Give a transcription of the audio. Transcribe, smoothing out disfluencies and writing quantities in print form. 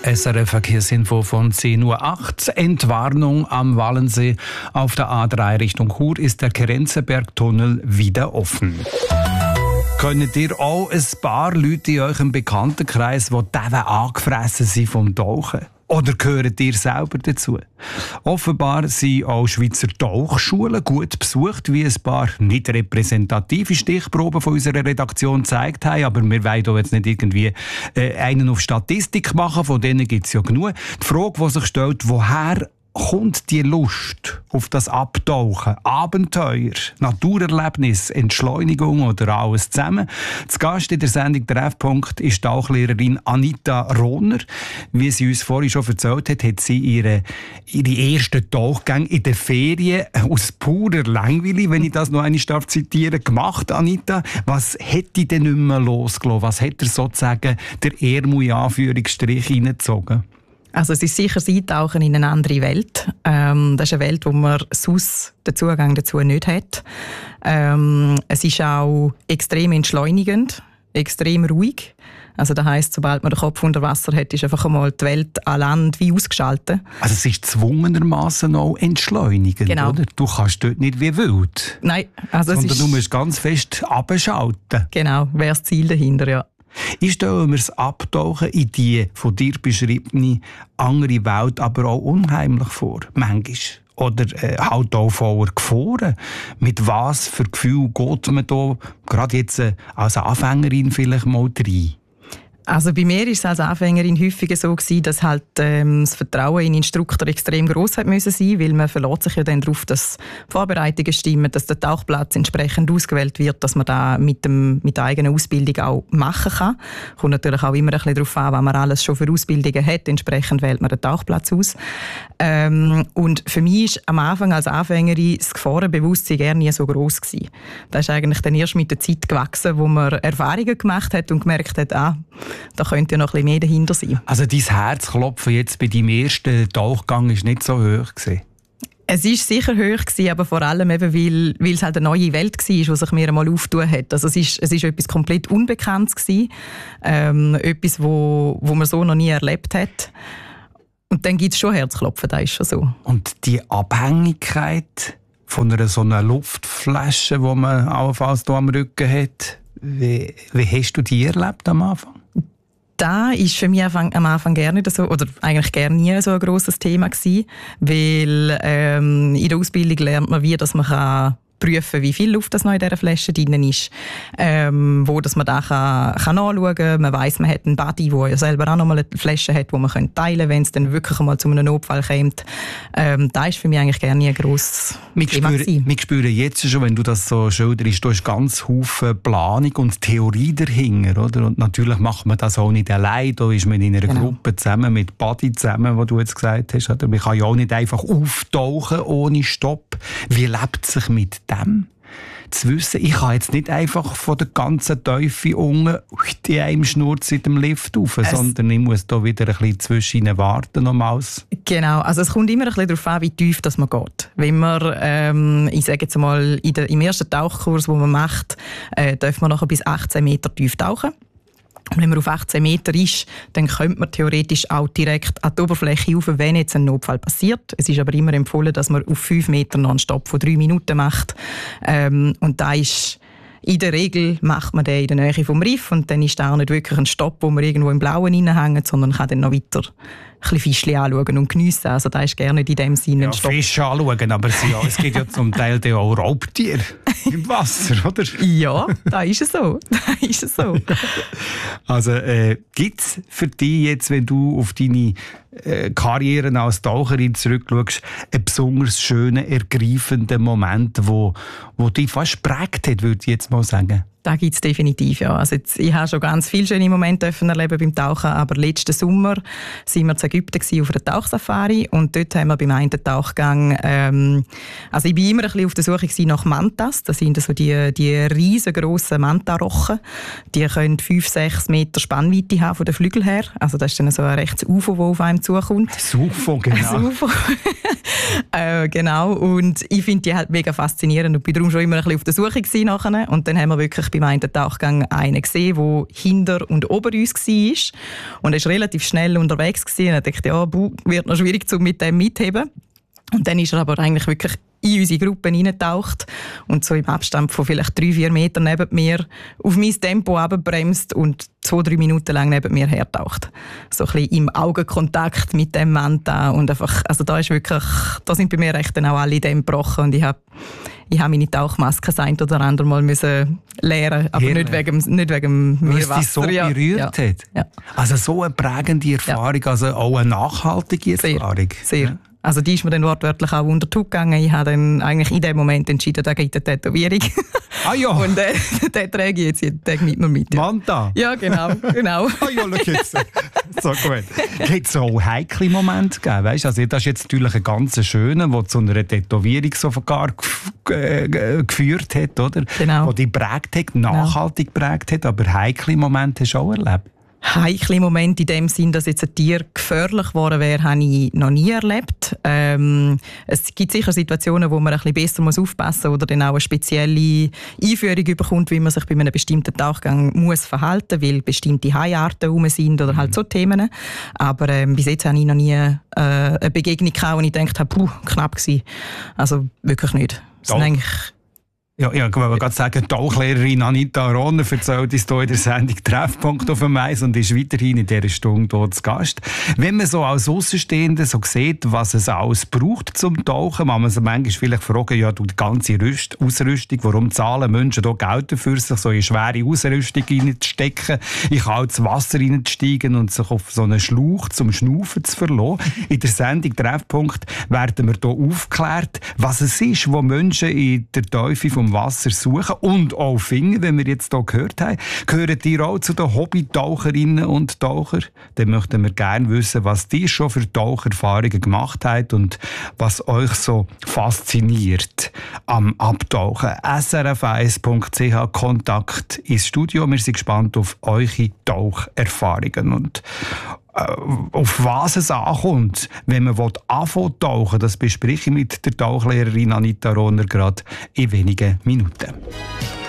SRF Verkehrsinfo von 10:08 Uhr. Entwarnung am Wallensee. Auf der A3 Richtung Chur ist der Kerenzenberg-Tunnel wieder offen. Könnt ihr auch ein paar Leute in eurem Bekanntenkreis, die angefressen sind vom Tauchen? Oder gehört ihr selber dazu? Offenbar sind auch Schweizer Tauchschulen gut besucht, wie ein paar nicht repräsentative Stichproben von unserer Redaktion gezeigt haben. Aber wir wollen hier jetzt nicht irgendwie einen auf Statistik machen, von denen gibt es ja genug. Die Frage, die sich stellt, woher kommt die Lust auf das Abtauchen, Abenteuer, Naturerlebnis, Entschleunigung oder alles zusammen? Zu Gast in der Sendung «Treffpunkt» ist Tauchlehrerin Anita Rohner. Wie sie uns vorhin schon erzählt hat, hat sie ihre ersten Tauchgänge in den Ferien aus purer Langweile, wenn ich das noch einmal zitieren darf, gemacht. Anita, was hat dich denn nicht mehr losgelassen? Was hat dir sozusagen der Ärmel in Anführungsstrich reingezogen? Also es ist sicher das Eintauchen in eine andere Welt. Das ist eine Welt, wo man sonst den Zugang dazu nicht hat. Es ist auch extrem entschleunigend, extrem ruhig. Also das heisst, sobald man den Kopf unter Wasser hat, ist einfach einmal die Welt an Land wie ausgeschaltet. Also es ist zwungenermassen auch entschleunigend, genau. Oder? Du kannst dort nicht wie wild. Nein. Also sondern du musst ganz fest abschalten. Genau, wäre das Ziel dahinter, ja. Ich stelle mir das Abtauchen in die von dir beschriebene andere Welt aber auch unheimlich vor, manchmal. Oder halt auch voller Gefahren. Mit was für Gefühl geht man da, gerade jetzt als Anfängerin vielleicht mal rein? Also bei mir war es als Anfängerin häufig so gewesen, dass halt das Vertrauen in den Instruktor extrem gross hat müssen sein, weil man verlässt sich ja dann darauf, dass die Vorbereitungen stimmen, dass der Tauchplatz entsprechend ausgewählt wird, dass man da mit der eigenen Ausbildung auch machen kann. Kommt natürlich auch immer ein bisschen darauf an, was man alles schon für Ausbildungen hat. Entsprechend wählt man den Tauchplatz aus. Und für mich ist am Anfang als Anfängerin das Gefahrenbewusstsein gar nie so gross gewesen. Das ist eigentlich dann erst mit der Zeit gewachsen, wo man Erfahrungen gemacht hat und gemerkt hat, da könnte ja noch ein bisschen mehr dahinter sein. Also dein Herzklopfen jetzt bei deinem ersten Tauchgang war nicht so hoch gewesen? Es war sicher hoch gewesen, aber vor allem eben, weil es halt eine neue Welt war, die sich mir einmal aufgetan hat. Also es ist etwas komplett Unbekanntes gewesen. Etwas, wo man so noch nie erlebt hat. Und dann gibt es schon Herzklopfen, das ist schon so. Und die Abhängigkeit von so einer Luftflasche, die man allenfalls hier am Rücken hat, wie hast du die erlebt am Anfang? Das war für mich am Anfang gar nicht so, oder eigentlich gar nie so ein grosses Thema gewesen, weil in der Ausbildung lernt man, dass man prüfen, wie viel Luft das noch in dieser Flasche drin ist, wo dass man da kann nachschauen kann. Man weiss, man hat einen Buddy, der ja selber auch noch mal eine Flasche hat, die man teilen kann, wenn es dann wirklich einmal zu einem Notfall kommt. Das ist für mich eigentlich gar nie ein grosses Thema gewesen. Wir spüren jetzt schon, wenn du das so schilderst, du hast ganz viele Planung und Theorie dahinter, oder? Und natürlich macht man das auch nicht allein. Da ist man in einer Gruppe zusammen, mit Buddy zusammen, was du jetzt gesagt hast. Oder? Man kann ja auch nicht einfach auftauchen ohne Stopp. Wie lebt es sich mit dem? Zu wissen, ich kann jetzt nicht einfach von der ganzen Teufel unten in einem Schnurz in dem Lift rauf, sondern ich muss da wieder ein bisschen zwischen ihnen warten. Nochmals. Genau, also es kommt immer ein bisschen darauf an, wie tief das man geht. Wenn man, ich sage jetzt mal, im ersten Tauchkurs, den man macht, darf man nachher bis 18 Meter tief tauchen. Und wenn man auf 18 Meter ist, dann könnte man theoretisch auch direkt an die Oberfläche rauf, wenn jetzt ein Notfall passiert. Es ist aber immer empfohlen, dass man auf 5 Meter noch einen Stopp von 3 Minuten macht. Und da ist in der Regel macht man den in der Nähe vom Riff und dann ist da auch nicht wirklich ein Stopp, wo man irgendwo im Blauen reinhängt, sondern kann dann noch weiter ein bisschen Fischchen anschauen und geniessen. Also da ist gerne in dem Sinne ein Stopp. Fische anschauen, aber es gibt ja zum Teil auch Raubtiere im Wasser, oder? Ja, da ist es so. Also gibt es für dich jetzt, wenn du auf deine Karriere als Taucherin zurückschaust, einen besonders schönen, ergreifenden Moment, wo dich fast geprägt hat, würde ich jetzt mal sagen? Da gibt es definitiv, ja. Also ich habe schon ganz viele schöne Momente erleben beim Tauchen, aber letzten Sommer waren wir in Ägypten auf einer Tauchsafari und dort haben wir beim einen Tauchgang, also ich war immer ein bisschen auf der Suche nach Mantas, das sind so die riesengroßen Mantarochen, die können 5-6 Meter Spannweite haben von den Flügeln her, also das ist dann so ein rechtes UFO, das auf einem zukommt. Das UFO, genau. Das UFO. Genau, und ich finde die halt mega faszinierend und bin darum schon immer ein bisschen auf der Suche gewesen nachher. Und dann haben wir wirklich beim einen Tauchgang einen gesehen, der hinter und ober uns war. Und er war relativ schnell unterwegs gewesen. Und ich dachte, ja, wird noch schwierig, mit dem mitheben. Und dann ist er aber eigentlich wirklich in unsere Gruppe reingetaucht und so im Abstand von vielleicht 3-4 Metern neben mir auf mein Tempo runterbremst und 2-3 Minuten lang neben mir hertaucht. So ein bisschen im Augenkontakt mit dem Mann da und einfach, also da sind bei mir echt dann auch alle Dämme gebrochen und ich habe meine Tauchmaske das ein oder andere Mal müssen lernen, aber nicht wegen Meerwasser. Was dich so berührt hat? Ja. Also so eine prägende Erfahrung, also auch eine nachhaltige Erfahrung. Sehr. Also die ist mir dann wortwörtlich auch unter die Haut gegangen. Ich habe dann eigentlich in dem Moment entschieden, da gibt eine Tätowierung. Ah ja. Und den trage ich jetzt jeden Tag mit mir mit. Ja. Manta? Ja, genau. Ah ja, schau jetzt. So gut. Hat es auch heikle Momente gegeben? Weißt? Also das ist jetzt natürlich ein ganz schöner, der zu einer Tätowierung sogar geführt hat, oder? Genau. Die prägt hat, nachhaltig geprägt hat, aber heikle Momente hast du auch erlebt? Heikle Momente in dem Sinn, dass jetzt ein Tier gefährlich geworden wäre, habe ich noch nie erlebt. Es gibt sicher Situationen, wo man ein bisschen besser aufpassen muss oder dann auch eine spezielle Einführung bekommt, wie man sich bei einem bestimmten Tauchgang muss verhalten, weil bestimmte Haiarten rum sind oder halt so Themen. Aber bis jetzt habe ich noch nie eine Begegnung gehabt, wo ich gedacht habe, knapp gewesen. Also wirklich nicht. Das sind eigentlich ja, ich wollte gerade sagen, die Tauchlehrerin Anita Aroner erzählt uns hier in der Sendung «Treffpunkt auf dem Eis» und ist weiterhin in dieser Stunde hier zu Gast. Wenn man so als Aussenstehender so sieht, was es alles braucht zum Tauchen, kann man sich manchmal vielleicht fragen, ja, die ganze Ausrüstung, warum zahlen Menschen hier Geld dafür, sich so in schwere Ausrüstung reinzustecken, in kaltes Wasser reinzusteigen und sich auf so einen Schlauch zum Schnaufen zu verlassen. In der Sendung «Treffpunkt» werden wir hier aufgeklärt, was es ist, wo Menschen in der Tiefe vom Wasser suchen und auch finden, wenn wir jetzt hier gehört haben. Gehören ihr auch zu den Hobby-Taucherinnen und Taucher? Dann möchten wir gerne wissen, was ihr schon für Taucherfahrungen gemacht habt und was euch so fasziniert am Abtauchen. srf1.ch Kontakt ins Studio. Wir sind gespannt auf eure Taucherfahrungen und auf was es ankommt, wenn man anfangen tauchen, das bespreche ich mit der Tauchlehrerin Anita Aroner gerade in wenigen Minuten.